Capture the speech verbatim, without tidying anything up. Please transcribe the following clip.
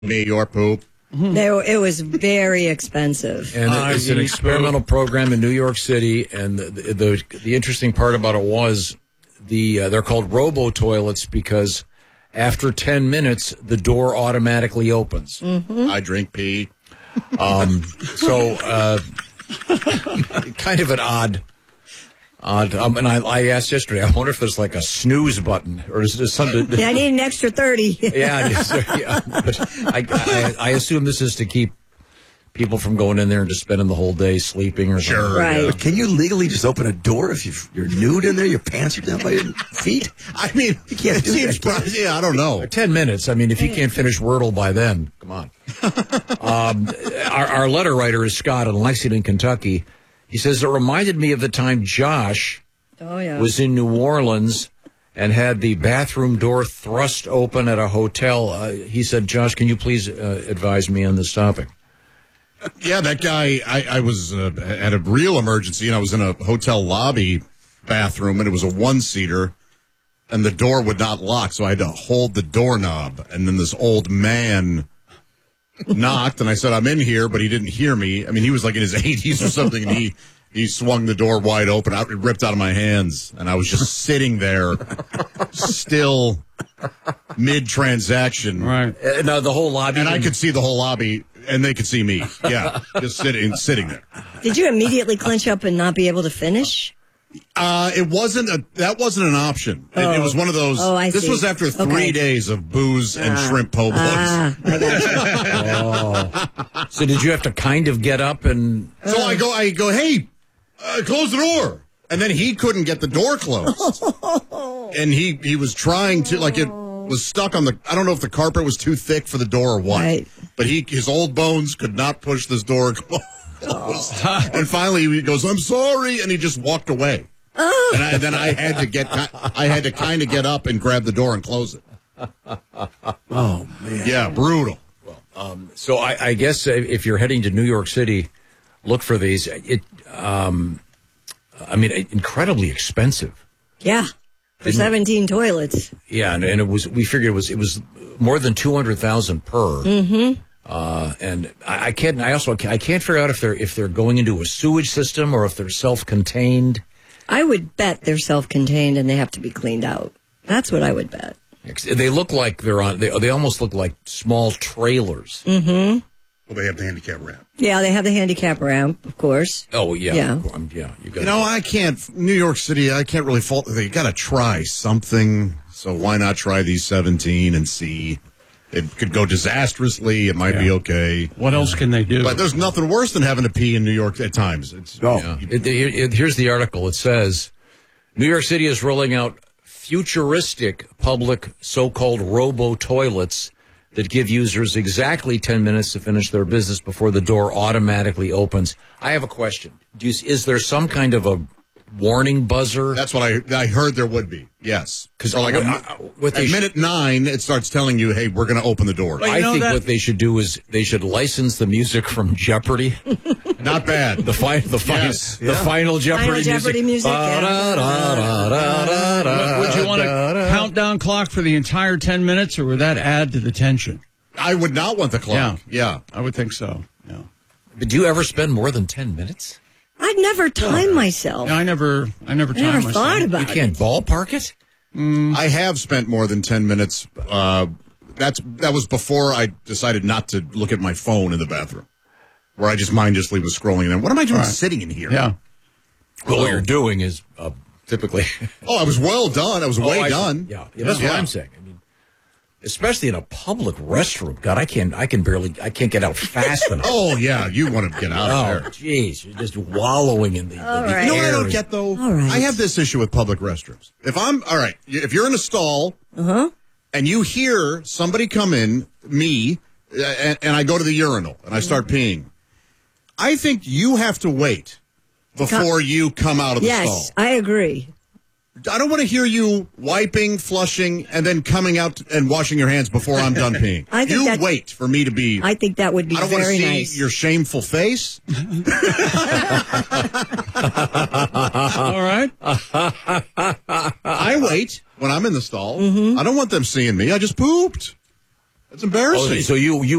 Me, your poop. They, it was very expensive. And uh, it's an experimental program in New York City, and the the, the interesting part about it was the uh, they're called robo toilets because after ten minutes the door automatically opens. Mm-hmm. I drink pee. Um, so uh, kind of an odd. Odd. Um, and I, I asked yesterday, I wonder if there's like a snooze button or is there something? Yeah, I need an extra thirty. yeah, it is, yeah, but I, I, I assume this is to keep people from going in there and just spending the whole day sleeping or something. Sure, right. But can you legally just open a door if you've, you're nude in there? Your pants are down by your feet? I mean, You can't it do seems that. pro- yeah, I don't know. Ten minutes. I mean, if you can't finish Wordle by then, come on. um, our, our letter writer is Scott in Lexington, Kentucky. He says, it reminded me of the time Josh Oh, yeah. was in New Orleans and had the bathroom door thrust open at a hotel. Uh, he said, Josh, can you please uh, advise me on this topic? Yeah, that guy, I, I was uh, at a real emergency, and I was in a hotel lobby bathroom, and it was a one-seater, and the door would not lock, so I had to hold the doorknob. And then this old man knocked, and I said, I'm in here, but he didn't hear me. I mean, he was like in his eighties or something, and he, he swung the door wide open. It ripped out of my hands, and I was just sitting there, still mid-transaction. Right. Uh, no, the whole lobby. And I could see the whole lobby, and they could see me. Yeah, just sitting sitting there. Did you immediately clench up and not be able to finish? Uh, it wasn't a, that wasn't an option. It, it was one of those. Oh, I this see. was after three Okay. days of booze and shrimp po' boys. Ah, I got you. Oh. So did you have to kind of get up and... So I go, I go, hey, uh, close the door. And then he couldn't get the door closed. And he, he was trying to, like, it was stuck on the, I don't know if the carpet was too thick for the door or what. Right. But he, his old bones could not push this door closed. And finally he goes, I'm sorry. And he just walked away. Oh. And I, then I had to get, I had to kind of get up and grab the door and close it. Oh, man. Yeah, brutal. Um, so I, I guess if you're heading to New York City, look for these. It, um, I mean, incredibly expensive. Yeah. For seventeen toilets. Yeah, and, and it was. We figured it was. It was more than two hundred thousand per. Mm-hmm. Uh, and I, I can't. I also I can't figure out if they're if they're going into a sewage system or if they're self-contained. I would bet they're self-contained and they have to be cleaned out. That's what I would bet. They look like they're on. They they almost look like small trailers. Mm-hmm. Well, they have the handicap ramp. Yeah, they have the handicap ramp, of course. Oh yeah, Yeah. Um, yeah. You, got You know, I can't, New York City, I can't really fault, they got to try something. So why not try these seventeen and see? It could go disastrously. It might Yeah. be okay. What else can they do? But there's nothing worse than having to pee in New York at times. It's, Oh. Yeah. It, it, it, here's the article. It says, New York City is rolling out futuristic public so-called robo-toilets that give users exactly ten minutes to finish their business before the door automatically opens. I have a question. Do you, is there some kind of a warning buzzer? That's what I I heard there would be. Yes. Because So like a, what they at sh- minute nine, it starts telling you, hey, we're going to open the door. Well, you I know think that- what they should do is they should license the music from Jeopardy. Not bad. The fi- the, fi- Yes. the final Jeopardy Final Jeopardy music, yeah. Ba-da-da-da-da-da-da. Would you want a countdown clock for the entire ten minutes, or would that add to the tension? I would not want the clock. Yeah. I would think so. Yeah. But do you ever spend more than ten minutes? I'd never time myself. I never, I never, I never timed myself. thought about You can't it. ballpark it? I have spent more than ten minutes. Uh, that's That was before I decided not to look at my phone in the bathroom, where I just mindlessly was scrolling. And then, what am I doing Right. sitting in here? Yeah. Well, what you're doing is uh, typically. Oh, I was well done. I was way Oh, I see. done. Yeah, yeah, that's Yeah. what I'm saying. I mean, especially in a public restroom. God, I can't. I can barely. I can't get out fast enough. Oh, yeah. You want to get out Oh, of there. jeez, you're just wallowing in the. All in the right. You know what I air. don't get, though? All right. I have this issue with public restrooms. If I'm, all right, if you're in a stall and you hear somebody come in, me, uh, and, and I go to the urinal and I start peeing, I think you have to wait before you come out of the Yes, stall. I agree. I don't want to hear you wiping, flushing, and then coming out and washing your hands before I'm done peeing. I think you that- wait for me to be. I think that would be I don't want to very see nice. your shameful face. All right. I wait when I'm in the stall. Mm-hmm. I don't want them seeing me. I just pooped. That's embarrassing. Oh, so you you